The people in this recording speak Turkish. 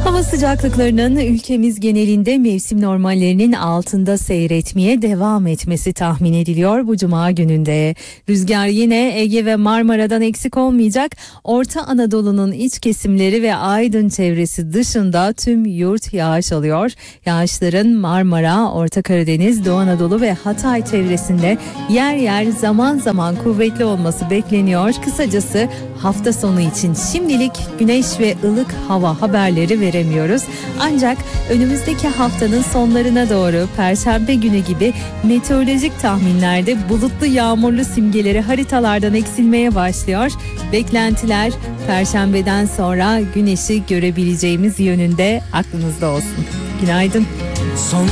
Hava sıcaklıklarının ülkemiz genelinde mevsim normallerinin altında seyretmeye devam etmesi tahmin ediliyor bu cuma gününde. Rüzgar yine Ege ve Marmara'dan eksik olmayacak. Orta Anadolu'nun iç kesimleri ve Aydın çevresi dışında tüm yurt yağış alıyor. Yağışların Marmara, Orta Karadeniz, Doğu Anadolu ve Hatay çevresinde yer yer zaman zaman kuvvetli olması bekleniyor. Kısacası hafta sonu için şimdilik güneş ve ılık hava haberleri veremiyoruz. Ancak önümüzdeki haftanın sonlarına doğru Perşembe günü gibi meteorolojik tahminlerde bulutlu yağmurlu simgeleri haritalardan eksilmeye başlıyor. Beklentiler Perşembeden sonra güneşi görebileceğimiz yönünde, aklınızda olsun. Günaydın. Son